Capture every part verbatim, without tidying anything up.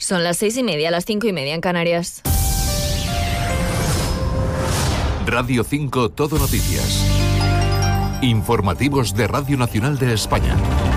Son las seis y media, las cinco y media en Canarias. Radio cinco Todo Noticias. Informativos de Radio Nacional de España.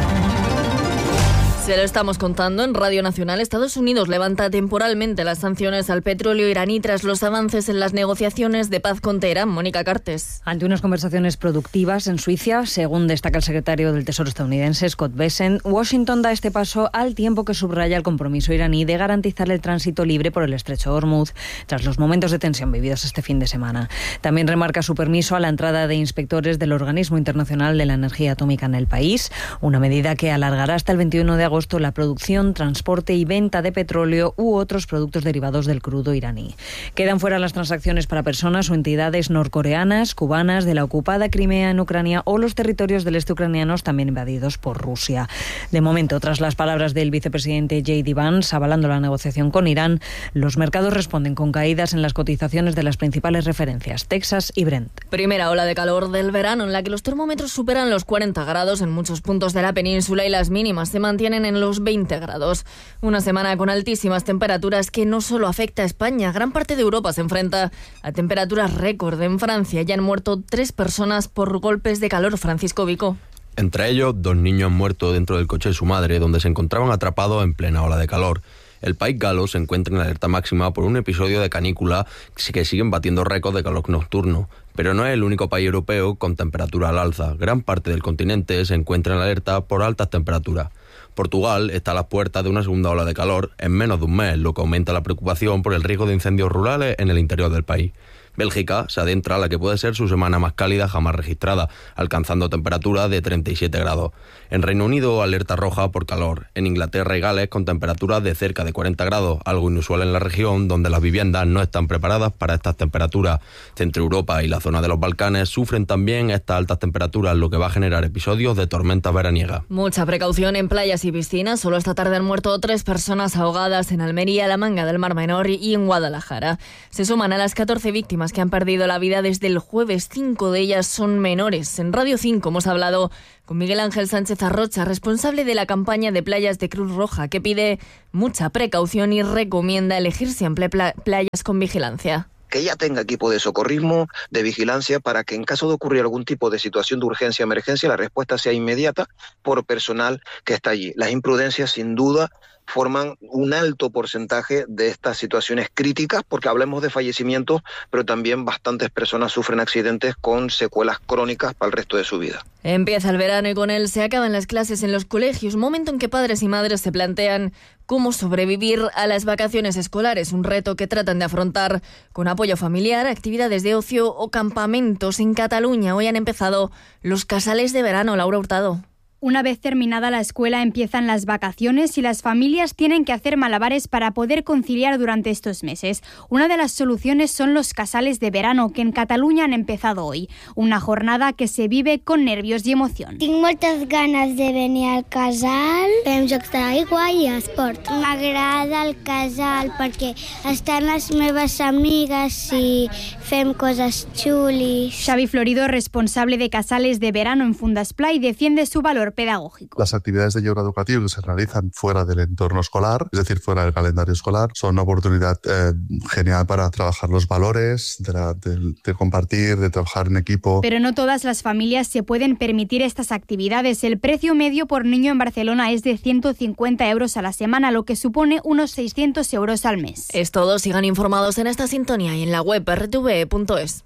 Se lo estamos contando en Radio Nacional. Estados Unidos levanta temporalmente las sanciones al petróleo iraní tras los avances en las negociaciones de paz con Teherán. Mónica Cartes. Ante unas conversaciones productivas en Suiza, según destaca el secretario del Tesoro estadounidense, Scott Bessent, Washington da este paso al tiempo que subraya el compromiso iraní de garantizar el tránsito libre por el estrecho de Hormuz tras los momentos de tensión vividos este fin de semana. También remarca su permiso a la entrada de inspectores del Organismo Internacional de la Energía Atómica en el país, una medida que alargará hasta el veintiuno de agosto la producción, transporte y venta de petróleo u otros productos derivados del crudo iraní. Quedan fuera las transacciones para personas o entidades norcoreanas, cubanas, de la ocupada Crimea en Ucrania o los territorios del este ucranianos también invadidos por Rusia. De momento, tras las palabras del vicepresidente J D Vance avalando la negociación con Irán, los mercados responden con caídas en las cotizaciones de las principales referencias, Texas y Brent. Primera ola de calor del verano en la que los termómetros superan los cuarenta grados en muchos puntos de la península y las mínimas se mantienen en los veinte grados. Una semana con altísimas temperaturas que no solo afecta a España. Gran parte de Europa se enfrenta a temperaturas récord. En Francia ya han muerto tres personas por golpes de calor. Francisco Vico. Entre ellos, dos niños han muerto dentro del coche de su madre, donde se encontraban atrapados en plena ola de calor. El país galo se encuentra en alerta máxima por un episodio de canícula que siguen batiendo récords de calor nocturno. Pero no es el único país europeo con temperatura al alza. Gran parte del continente se encuentra en alerta por altas temperaturas. Portugal está a las puertas de una segunda ola de calor en menos de un mes, lo que aumenta la preocupación por el riesgo de incendios rurales en el interior del país. Bélgica se adentra a la que puede ser su semana más cálida jamás registrada, alcanzando temperaturas de treinta y siete grados. En Reino Unido, alerta roja por calor. En Inglaterra y Gales, con temperaturas de cerca de cuarenta grados, algo inusual en la región, donde las viviendas no están preparadas para estas temperaturas. Centro Europa y la zona de los Balcanes sufren también estas altas temperaturas, lo que va a generar episodios de tormentas veraniegas. Mucha precaución en playas y piscinas. Solo esta tarde han muerto tres personas ahogadas en Almería, La Manga del Mar Menor y en Guadalajara. Se suman a las catorce víctimas que han perdido la vida desde el jueves. Cinco de ellas son menores. En Radio cinco hemos hablado con Miguel Ángel Sánchez Arrocha, responsable de la campaña de playas de Cruz Roja, que pide mucha precaución y recomienda elegir siempre pla- playas con vigilancia. Que ya tenga equipo de socorrismo, de vigilancia, para que en caso de ocurrir algún tipo de situación de urgencia o emergencia, la respuesta sea inmediata por personal que está allí. Las imprudencias, sin duda, forman un alto porcentaje de estas situaciones críticas, porque hablemos de fallecimientos, pero también bastantes personas sufren accidentes con secuelas crónicas para el resto de su vida. Empieza el verano y con él se acaban las clases en los colegios, momento en que padres y madres se plantean cómo sobrevivir a las vacaciones escolares, un reto que tratan de afrontar con apoyo familiar, actividades de ocio o campamentos. En Cataluña hoy han empezado los casales de verano. Laura Hurtado. Una vez terminada la escuela empiezan las vacaciones y las familias tienen que hacer malabares para poder conciliar durante estos meses. Una de las soluciones son los casales de verano, que en Cataluña han empezado hoy. Una jornada que se vive con nervios y emoción. Tinc moltes ganes de venir al casal. Fem jocs d'aigua i esport. M'agrada el casal perquè estan les meves amigues i fem coses xulis. Xavi Florido, responsable de casales de verano en Fundasplay, defiende su valor pedagógico. Las actividades de lleure educativo que se realizan fuera del entorno escolar, es decir, fuera del calendario escolar, son una oportunidad eh, genial para trabajar los valores, de, la, de, de compartir, de trabajar en equipo. Pero no todas las familias se pueden permitir estas actividades. El precio medio por niño en Barcelona es de ciento cincuenta euros a la semana, lo que supone unos seiscientos euros al mes. Es todo. Sigan informados en esta sintonía y en la web erre te ve punto es.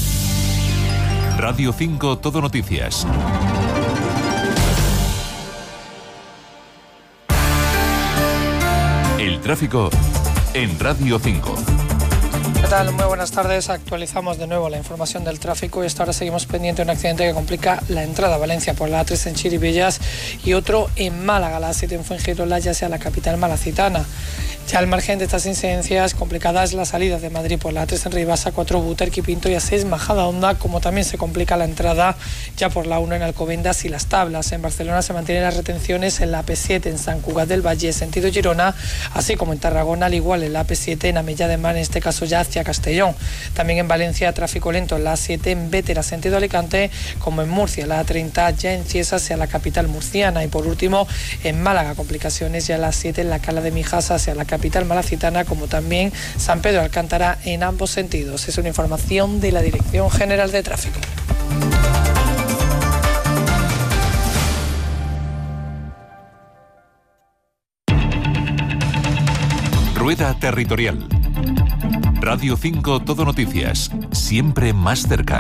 Radio cinco Todo Noticias. El tráfico en Radio cinco. ¿Qué tal? Muy buenas tardes. Actualizamos de nuevo la información del tráfico y hasta ahora seguimos pendiente de un accidente que complica la entrada a Valencia por la A tres en Chiribillas y otro en Málaga, la A siete en Fuengirola, ya sea la capital malacitana. Ya al margen de estas incidencias complicadas, la salida de Madrid por la A tres en Ribasa, cuatro Butarque y Pinto y A seis Majadahonda, como también se complica la entrada ya por la uno en Alcobendas y Las Tablas. En Barcelona se mantienen las retenciones en la A P siete en Sant Cugat del Valle, sentido Girona, así como en Tarragona, al igual en la A P siete en Amella de Mar, en este caso ya hacia Valencia-Castellón. También en Valencia, tráfico lento en la A siete en Bétera, sentido Alicante, como en Murcia, la A treinta ya en Cieza hacia la capital murciana. Y por último, en Málaga, complicaciones ya en la A siete en la Cala de Mijas hacia la capital malacitana, como también San Pedro Alcántara en ambos sentidos. Es una información de la Dirección General de Tráfico. Rueda Territorial. Radio cinco Todo Noticias. Siempre más cerca.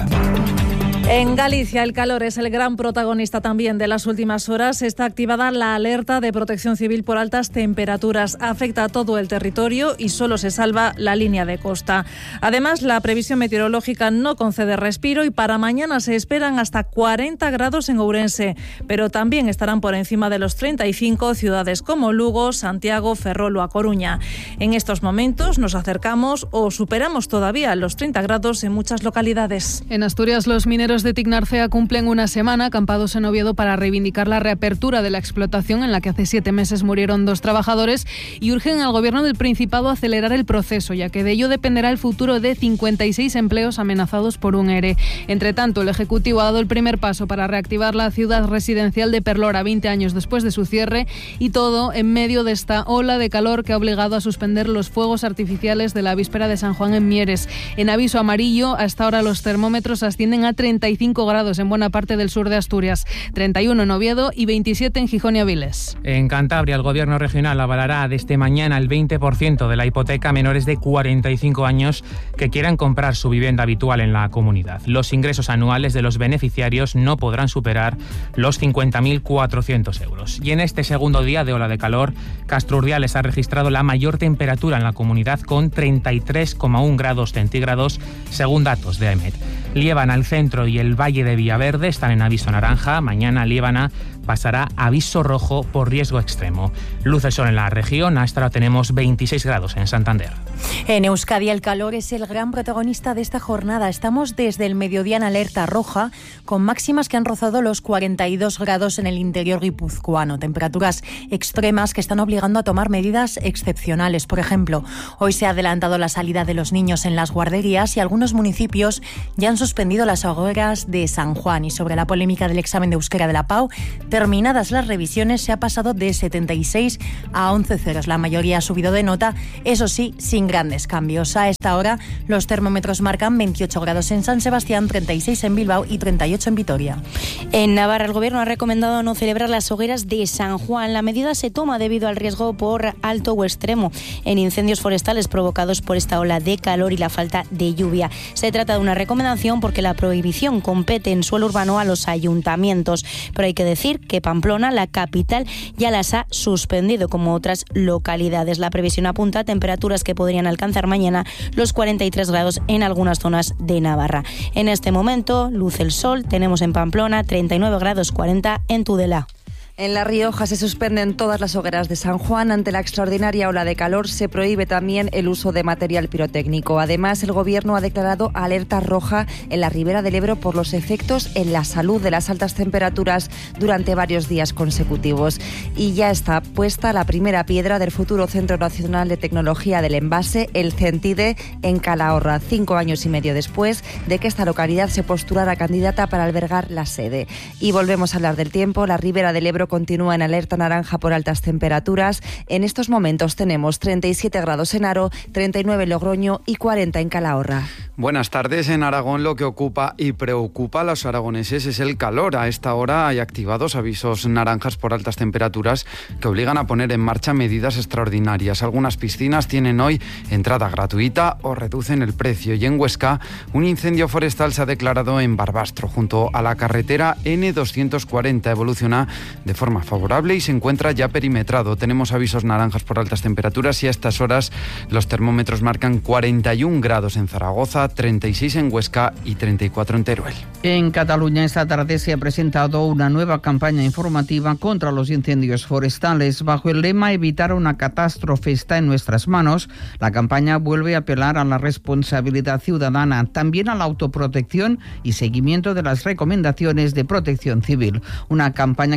En Galicia el calor es el gran protagonista también de las últimas horas. Está activada la alerta de protección civil por altas temperaturas. Afecta a todo el territorio y solo se salva la línea de costa. Además, la previsión meteorológica no concede respiro y para mañana se esperan hasta cuarenta grados en Ourense, pero también estarán por encima de los treinta y cinco ciudades como Lugo, Santiago, Ferrol o A Coruña. En estos momentos nos acercamos o superamos todavía los treinta grados en muchas localidades. En Asturias, los mineros de Tignarcea cumplen una semana acampados en Oviedo para reivindicar la reapertura de la explotación en la que hace siete meses murieron dos trabajadores y urgen al Gobierno del Principado a acelerar el proceso, ya que de ello dependerá el futuro de cincuenta y seis empleos amenazados por un ERE. Entre tanto, el Ejecutivo ha dado el primer paso para reactivar la ciudad residencial de Perlora veinte años después de su cierre, y todo en medio de esta ola de calor que ha obligado a suspender los fuegos artificiales de la víspera de San Juan en Mieres. En aviso amarillo, hasta ahora los termómetros ascienden a treinta y cinco grados en buena parte del sur de Asturias, treinta y uno en Oviedo y veintisiete en Gijón y Avilés. En Cantabria, el Gobierno regional avalará desde mañana el veinte por ciento de la hipoteca a menores de cuarenta y cinco años que quieran comprar su vivienda habitual en la comunidad. Los ingresos anuales de los beneficiarios no podrán superar los cincuenta mil cuatrocientos euros. Y en este segundo día de ola de calor, Castro Urdiales ha registrado la mayor temperatura en la comunidad con treinta y tres coma uno grados centígrados, según datos de AEMET. Liébana, el centro y el Valle de Villaverde están en aviso naranja. Mañana Liébana pasará a aviso rojo por riesgo extremo. Luz el sol en la región. Hasta ahora tenemos veintiséis grados en Santander. En Euskadi el calor es el gran protagonista de esta jornada. Estamos desde el mediodía en alerta roja, con máximas que han rozado los cuarenta y dos grados en el interior guipuzcoano. Temperaturas extremas que están obligando a tomar medidas excepcionales. Por ejemplo, hoy se ha adelantado la salida de los niños en las guarderías y algunos municipios ya han suspendido las hogueras de San Juan. Y sobre la polémica del examen de euskera de la Pau, terminadas las revisiones, se ha pasado de setenta y seis a once ceros. La mayoría ha subido de nota, eso sí, sin grandes cambios. A esta hora los termómetros marcan veintiocho grados en San Sebastián, treinta y seis en Bilbao y treinta y ocho en Vitoria. En Navarra, el Gobierno ha recomendado no celebrar las hogueras de San Juan. La medida se toma debido al riesgo por alto o extremo en incendios forestales provocados por esta ola de calor y la falta de lluvia. Se trata de una recomendación porque la prohibición compete en suelo urbano a los ayuntamientos, pero hay que decir que Pamplona, la capital, ya las ha suspendido, como otras localidades. La previsión apunta a temperaturas que podrían alcanzar mañana los cuarenta y tres grados en algunas zonas de Navarra. En este momento, luce el sol, tenemos en Pamplona treinta y nueve grados, cuarenta en Tudela. En La Rioja se suspenden todas las hogueras de San Juan. Ante la extraordinaria ola de calor se prohíbe también el uso de material pirotécnico. Además, el Gobierno ha declarado alerta roja en la Ribera del Ebro por los efectos en la salud de las altas temperaturas durante varios días consecutivos. Y ya está puesta la primera piedra del futuro Centro Nacional de Tecnología del Envase, el CENTIDE, en Calahorra, cinco años y medio después de que esta localidad se postulara candidata para albergar la sede. Y volvemos a hablar del tiempo. La Ribera del Ebro continúa en alerta naranja por altas temperaturas. En estos momentos tenemos treinta y siete grados en Haro, treinta y nueve en Logroño y cuarenta en Calahorra. Buenas tardes. En Aragón lo que ocupa y preocupa a los aragoneses es el calor. A esta hora hay activados avisos naranjas por altas temperaturas que obligan a poner en marcha medidas extraordinarias. Algunas piscinas tienen hoy entrada gratuita o reducen el precio. Y en Huesca, un incendio forestal se ha declarado en Barbastro, junto a la carretera ene doscientos cuarenta. Evoluciona de forma favorable y se encuentra ya perimetrado. Tenemos avisos naranjas por altas temperaturas y a estas horas los termómetros marcan cuarenta y un grados en Zaragoza, treinta y seis en Huesca y treinta y cuatro en Teruel. En Cataluña esta tarde se ha presentado una nueva campaña informativa contra los incendios forestales. Bajo el lema "Evitar una catástrofe está en nuestras manos", la campaña vuelve a apelar a la responsabilidad ciudadana, también a la autoprotección y seguimiento de las recomendaciones de protección civil. Una campaña que se presenta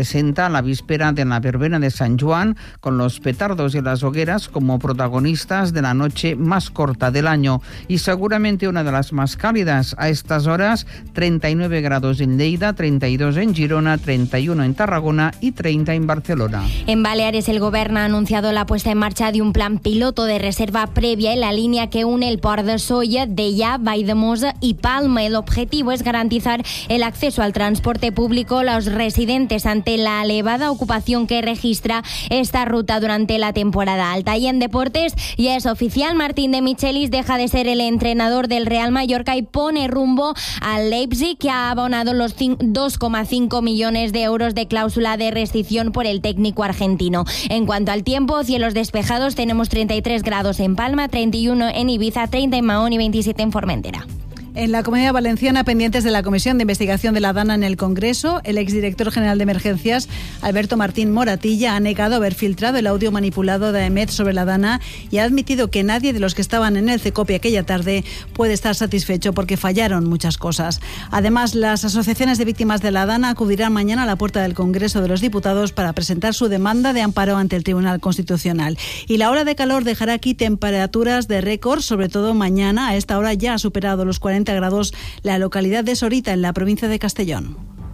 presenta la víspera de la verbena de San Juan, con los petardos y las hogueras como protagonistas de la noche más corta del año y seguramente una de las más cálidas. A estas horas, treinta y nueve grados en Lleida, treinta y dos en Girona, treinta y uno en Tarragona y treinta en Barcelona. En Baleares, el Gobierno ha anunciado la puesta en marcha de un plan piloto de reserva previa en la línea que une el Port de Sóller, Deià, Valldemossa y Palma. El objetivo es garantizar el acceso al transporte público a los residentes ante la elevada ocupación que registra esta ruta durante la temporada alta. Y en deportes, ya es oficial, Martín de Michelis deja de ser el entrenador del Real Mallorca y pone rumbo al Leipzig, que ha abonado los dos coma cinco millones de euros de cláusula de rescisión por el técnico argentino. En cuanto al tiempo, cielos despejados, tenemos treinta y tres grados en Palma, treinta y uno en Ibiza, treinta en Mahón y veintisiete en Formentera. En la Comunidad Valenciana, pendientes de la Comisión de Investigación de la DANA en el Congreso, el exdirector general de Emergencias, Alberto Martín Moratilla, ha negado haber filtrado el audio manipulado de AEMET sobre la DANA y ha admitido que nadie de los que estaban en el CECOPI aquella tarde puede estar satisfecho porque fallaron muchas cosas. Además, las asociaciones de víctimas de la DANA acudirán mañana a la puerta del Congreso de los Diputados para presentar su demanda de amparo ante el Tribunal Constitucional. Y la ola de calor dejará aquí temperaturas de récord, sobre todo mañana. A esta hora ya ha superado los cuarenta grados la localidad de Sorita, en la provincia de Castellón.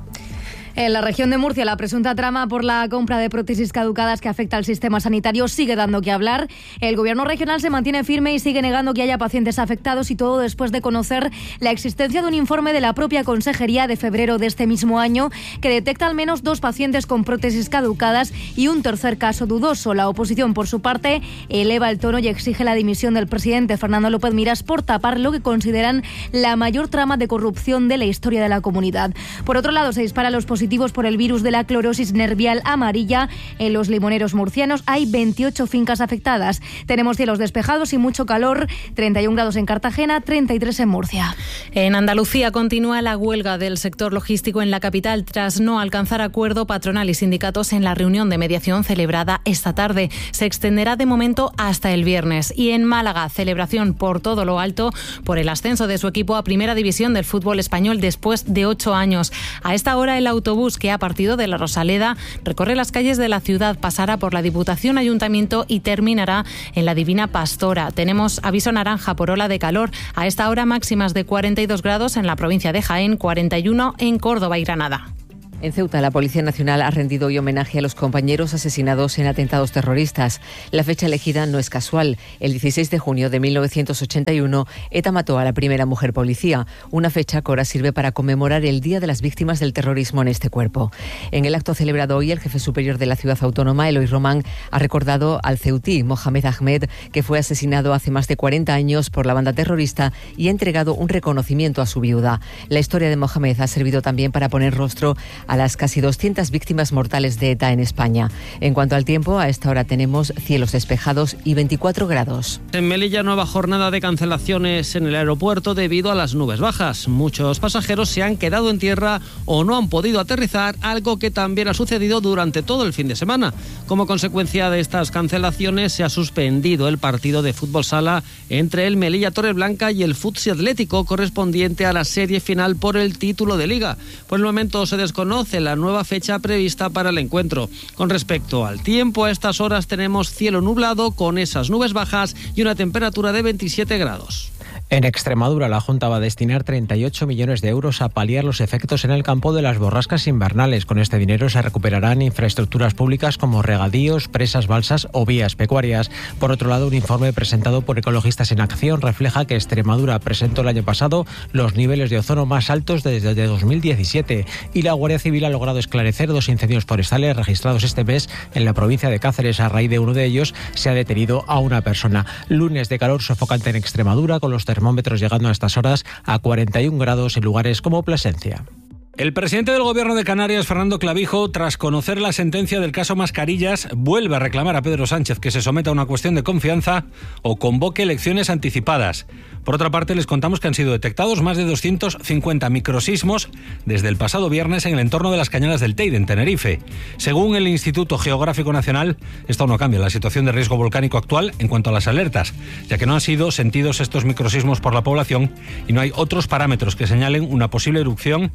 En la región de Murcia, la presunta trama por la compra de prótesis caducadas que afecta al sistema sanitario sigue dando que hablar. El gobierno regional se mantiene firme y sigue negando que haya pacientes afectados, y todo después de conocer la existencia de un informe de la propia consejería de febrero de este mismo año que detecta al menos dos pacientes con prótesis caducadas y un tercer caso dudoso. La oposición, por su parte, eleva el tono y exige la dimisión del presidente Fernando López Miras por tapar lo que consideran la mayor trama de corrupción de la historia de la comunidad. Por otro lado, se disparan los positivos por el virus de la clorosis nervial amarilla. En los limoneros murcianos hay veintiocho fincas afectadas. Tenemos cielos despejados y mucho calor, treinta y un grados en Cartagena, treinta y tres en Murcia. En Andalucía continúa la huelga del sector logístico en la capital tras no alcanzar acuerdo patronal y sindicatos en la reunión de mediación celebrada esta tarde. Se extenderá de momento hasta el viernes. Y en Málaga, celebración por todo lo alto por el ascenso de su equipo a Primera División del fútbol español después de ocho años. A esta hora, el autobús que ha partido de la Rosaleda recorre las calles de la ciudad, pasará por la Diputación, Ayuntamiento y terminará en la Divina Pastora. Tenemos aviso naranja por ola de calor. A esta hora, máximas de cuarenta y dos grados en la provincia de Jaén, cuarenta y uno en Córdoba y Granada. En Ceuta, la Policía Nacional ha rendido hoy homenaje a los compañeros asesinados en atentados terroristas. La fecha elegida no es casual. El dieciséis de junio de mil novecientos ochenta y uno, ETA mató a la primera mujer policía, una fecha que ahora sirve para conmemorar el Día de las Víctimas del Terrorismo en este cuerpo. En el acto celebrado hoy, el jefe superior de la ciudad autónoma, Eloy Román, ha recordado al ceutí Mohamed Ahmed, que fue asesinado hace más de cuarenta años por la banda terrorista, y ha entregado un reconocimiento a su viuda. La historia de Mohamed ha servido también para poner rostro a las casi doscientas víctimas mortales de ETA en España. En cuanto al tiempo, a esta hora tenemos cielos despejados y veinticuatro grados. En Melilla, nueva jornada de cancelaciones en el aeropuerto debido a las nubes bajas. Muchos pasajeros se han quedado en tierra o no han podido aterrizar, algo que también ha sucedido durante todo el fin de semana. Como consecuencia de estas cancelaciones, se ha suspendido el partido de fútbol sala entre el Melilla Torreblanca y el Futsi Atlético, correspondiente a la serie final por el título de Liga. Por el momento se desconoce la nueva fecha prevista para el encuentro. Con respecto al tiempo, a estas horas tenemos cielo nublado con esas nubes bajas y una temperatura de veintisiete grados. En Extremadura, la Junta va a destinar treinta y ocho millones de euros a paliar los efectos en el campo de las borrascas invernales. Con este dinero se recuperarán infraestructuras públicas como regadíos, presas, balsas o vías pecuarias. Por otro lado, un informe presentado por Ecologistas en Acción refleja que Extremadura presentó el año pasado los niveles de ozono más altos desde dos mil diecisiete, y la Guardia Civil ha logrado esclarecer dos incendios forestales registrados este mes en la provincia de Cáceres. A raíz de uno de ellos se ha detenido a una persona. Lunes de calor sofocante en Extremadura, con los termómetros llegando a estas horas a cuarenta y un grados en lugares como Plasencia. El presidente del Gobierno de Canarias, Fernando Clavijo, tras conocer la sentencia del caso Mascarillas, vuelve a reclamar a Pedro Sánchez que se someta a una cuestión de confianza o convoque elecciones anticipadas. Por otra parte, les contamos que han sido detectados más de doscientos cincuenta microsismos desde el pasado viernes en el entorno de las Cañadas del Teide, en Tenerife. Según el Instituto Geográfico Nacional, esto no cambia la situación de riesgo volcánico actual en cuanto a las alertas, ya que no han sido sentidos estos microsismos por la población y no hay otros parámetros que señalen una posible erupción a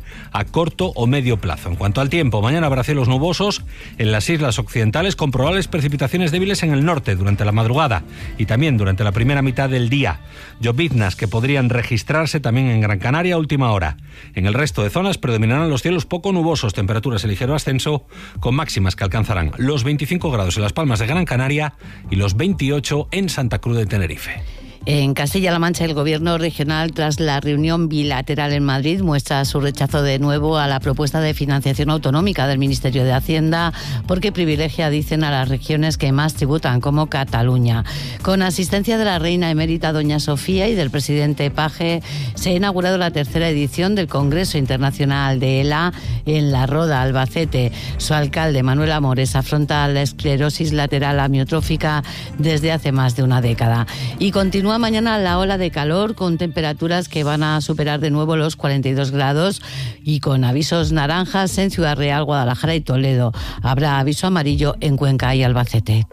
corto o medio plazo. En cuanto al tiempo, mañana habrá cielos nubosos en las islas occidentales con probables precipitaciones débiles en el norte durante la madrugada y también durante la primera mitad del día. Lloviznas que podrían registrarse también en Gran Canaria a última hora. En el resto de zonas predominarán los cielos poco nubosos, temperaturas en ligero ascenso, con máximas que alcanzarán los veinticinco grados en Las Palmas de Gran Canaria y los veintiocho en Santa Cruz de Tenerife. En Castilla-La Mancha, el Gobierno regional, tras la reunión bilateral en Madrid, muestra su rechazo de nuevo a la propuesta de financiación autonómica del Ministerio de Hacienda, porque privilegia, dicen, a las regiones que más tributan, como Cataluña. Con asistencia de la reina emérita doña Sofía y del presidente Page, se ha inaugurado la tercera edición del Congreso Internacional de ELA en La Roda, Albacete. Su alcalde, Manuel Amores, afronta la esclerosis lateral amiotrófica desde hace más de una década. Y continúa mañana la ola de calor con temperaturas que van a superar de nuevo los cuarenta y dos grados y con avisos naranjas en Ciudad Real, Guadalajara y Toledo. Habrá aviso amarillo en Cuenca y Albacete.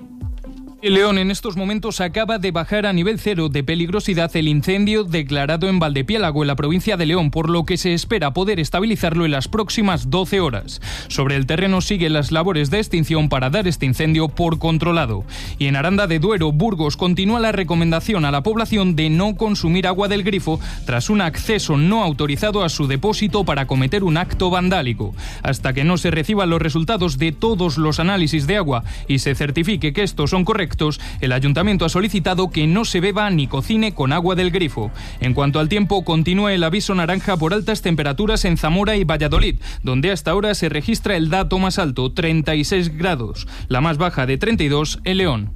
En León en estos momentos acaba de bajar a nivel cero de peligrosidad el incendio declarado en Valdepiélago, en la provincia de León, por lo que se espera poder estabilizarlo en las próximas doce horas. Sobre el terreno siguen las labores de extinción para dar este incendio por controlado. Y en Aranda de Duero, Burgos, continúa la recomendación a la población de no consumir agua del grifo tras un acceso no autorizado a su depósito para cometer un acto vandálico. Hasta que no se reciban los resultados de todos los análisis de agua y se certifique que estos son correctos, el ayuntamiento ha solicitado que no se beba ni cocine con agua del grifo. En cuanto al tiempo, continúa el aviso naranja por altas temperaturas en Zamora y Valladolid, donde hasta ahora se registra el dato más alto, treinta y seis grados, la más baja de treinta y dos en León.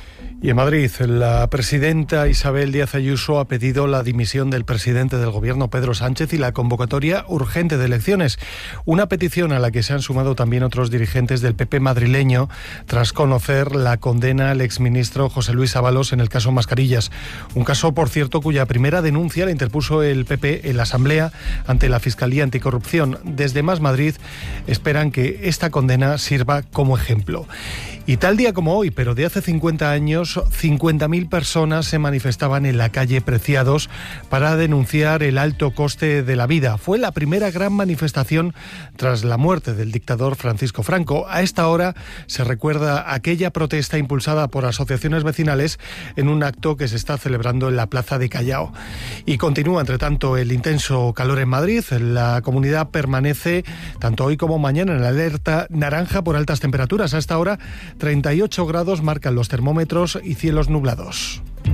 Y en Madrid, la presidenta Isabel Díaz Ayuso ha pedido la dimisión del presidente del Gobierno, Pedro Sánchez, y la convocatoria urgente de elecciones. Una petición a la que se han sumado también otros dirigentes del P P madrileño tras conocer la condena al exministro José Luis Ábalos en el caso Mascarillas. Un caso, por cierto, cuya primera denuncia la interpuso el P P en la Asamblea ante la Fiscalía Anticorrupción. Desde Más Madrid esperan que esta condena sirva como ejemplo. Y tal día como hoy, pero de hace cincuenta años, cincuenta mil personas se manifestaban en la calle Preciados para denunciar el alto coste de la vida. Fue la primera gran manifestación tras la muerte del dictador Francisco Franco. A esta hora se recuerda aquella protesta impulsada por asociaciones vecinales en un acto que se está celebrando en la Plaza de Callao. Y continúa, entre tanto, el intenso calor en Madrid. La comunidad permanece, tanto hoy como mañana, en la alerta naranja por altas temperaturas. A esta hora, treinta y ocho grados marcan los termómetros y cielos nublados.